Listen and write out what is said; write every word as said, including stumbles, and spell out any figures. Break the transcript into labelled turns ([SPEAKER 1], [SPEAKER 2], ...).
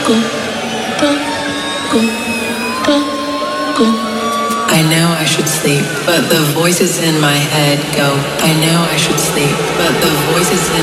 [SPEAKER 1] I know I should sleep, but the voices in my head go, I know I should sleep, but the voices in